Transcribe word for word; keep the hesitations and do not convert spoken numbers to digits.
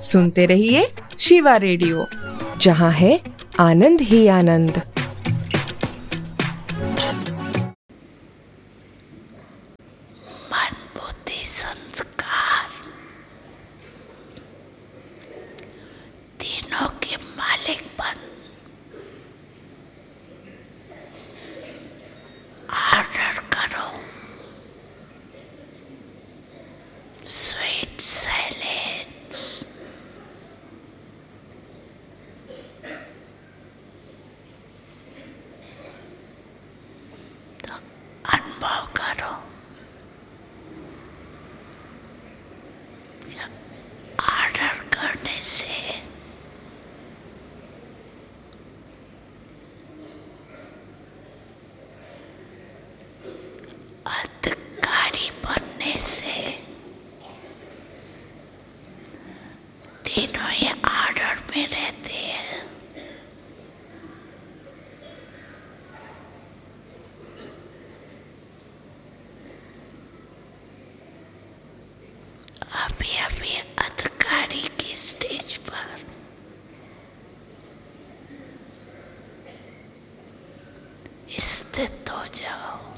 सुनते रहिए शिवा रेडियो, जहाँ है आनंद ही आनंद। मन, बुद्धि, संस्कार तीनों के मालिक बन। ऑर्डर करो स्वीट साइलेंस। तो अनुभव करो ऑर्डर करने से अधिकारी बनने से तीनों ही ऑर्डर में रहते हैं। अभी अभी अधिकारी की स्टेज पर स्थित हो जाओ।